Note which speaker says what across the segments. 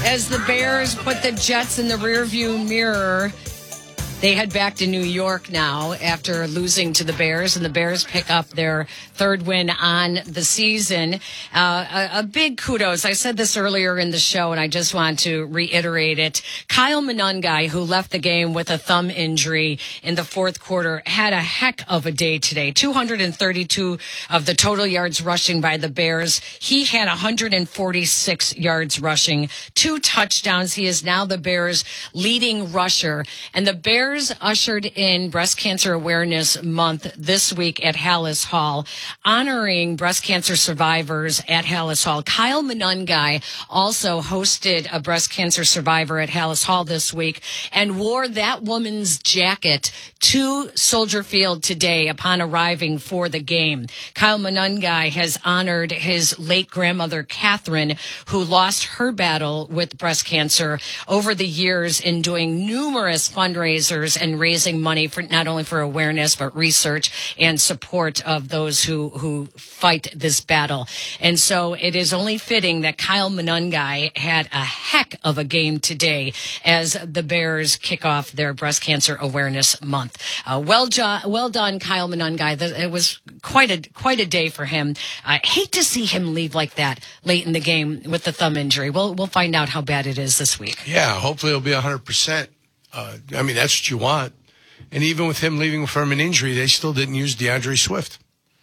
Speaker 1: As the Bears put the Jets in the rearview mirror, they head back to New York now after losing to the Bears, and the Bears pick up their third win on the season. A big kudos. I said this earlier in the show, and I just want to reiterate it. Kyle Monangai, who left the game with a thumb injury in the fourth quarter, had a heck of a day today. 232 of the total yards rushing by the Bears. He had 146 yards rushing, 2 touchdowns. He is now the Bears' leading rusher, and the Bears ushered in Breast Cancer Awareness Month this week at Hallis Hall, honoring breast cancer survivors at Hallis Hall. Kyle Monangai also hosted a breast cancer survivor at Hallis Hall this week and wore that woman's jacket to Soldier Field today upon arriving for the game. Kyle Monangai has honored his late grandmother, Catherine, who lost her battle with breast cancer over the years in doing numerous fundraisers and raising money for not only for awareness, but research and support of those who fight this battle. And so it is only fitting that Kyle Monangai had a heck of a game today as the Bears kick off their Breast Cancer Awareness Month. Well done, Kyle Monangai. It was quite a day for him. I hate to see him leave like that late in the game with the thumb injury. We'll find out how bad it is this week.
Speaker 2: Yeah, hopefully it'll be 100%. I mean, that's what you want. And even with him leaving from an injury, they still didn't use DeAndre Swift.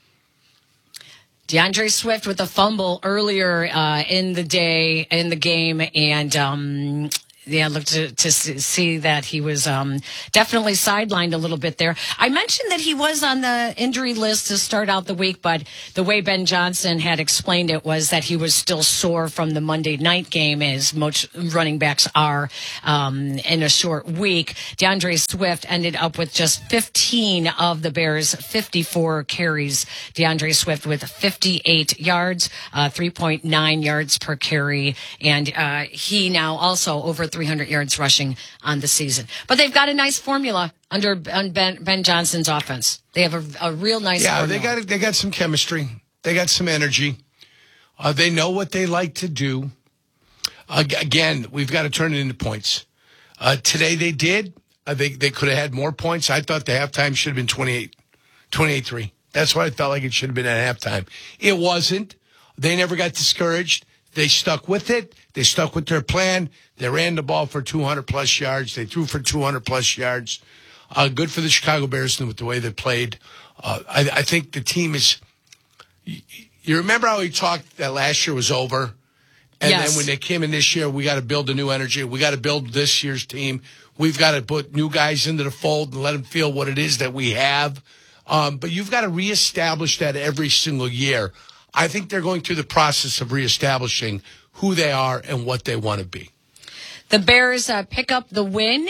Speaker 1: DeAndre Swift with a fumble earlier in the game, and looked to see that he was definitely sidelined a little bit there. I mentioned that he was on the injury list to start out the week, but the way Ben Johnson had explained it was that he was still sore from the Monday night game, as most running backs are in a short week. DeAndre Swift ended up with just 15 of the Bears' 54 carries. DeAndre Swift with 58 yards, 3.9 yards per carry, and he now also over 300 yards rushing on the season. But they've got a nice formula under Ben Johnson's offense. They have a real nice formula.
Speaker 2: Yeah, they got some chemistry. They got some energy. They know what they like to do. Again, we've got to turn it into points. Today they did. They could have had more points. I thought the halftime should have been 28-3. That's what I felt like it should have been at halftime. It wasn't. They never got discouraged. They stuck with it. They stuck with their plan. They ran the ball for 200-plus yards. They threw for 200-plus yards. Good for the Chicago Bears with the way they played. I think the team is – you remember how we talked that last year was over? And
Speaker 1: yes.
Speaker 2: Then when they came in this year, we got to build a new energy. We got to build this year's team. We've got to put new guys into the fold and let them feel what it is that we have. But you've got to reestablish that every single year. I think they're going through the process of reestablishing who they are and what they want to be.
Speaker 1: The Bears pick up the win.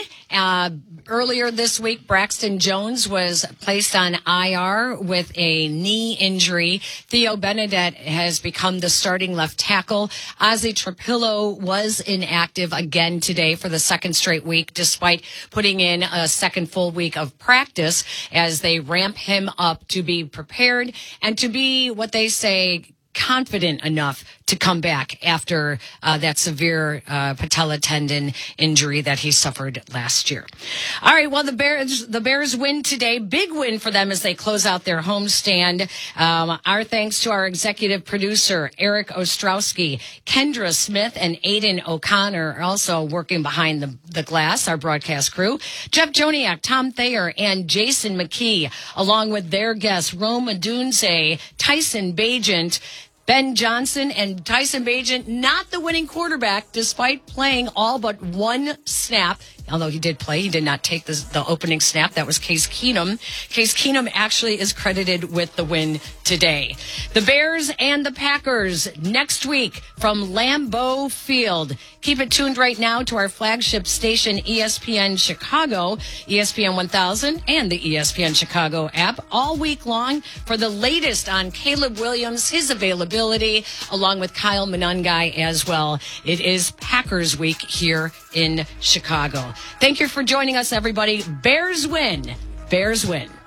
Speaker 1: Earlier this week, Braxton Jones was placed on IR with a knee injury. Theo Benedette has become the starting left tackle. Ozzie Trapillo was inactive again today for the second straight week, despite putting in a second full week of practice as they ramp him up to be prepared and to be what they say confident enough to come back after that severe patella tendon injury that he suffered last year. All right, well, the Bears win today. Big win for them as they close out their homestand. Our thanks to our executive producer, Eric Ostrowski, Kendra Smith, and Aiden O'Connor, also working behind the glass, our broadcast crew, Jeff Joniak, Tom Thayer, and Jason McKee, along with their guests, Rome Adunze, Tyson Bagent, Ben Johnson, and Tyson Bagent, not the winning quarterback, despite playing all but one snap. Although he did play, he did not take the opening snap. That was Case Keenum. Case Keenum actually is credited with the win today. The Bears and the Packers next week from Lambeau Field. Keep it tuned right now to our flagship station, ESPN Chicago, ESPN 1000, and the ESPN Chicago app all week long for the latest on Caleb Williams, his availability, along with Kyle Monangai as well. It is Packers week here in Chicago. Thank you for joining us, everybody. Bears win. Bears win.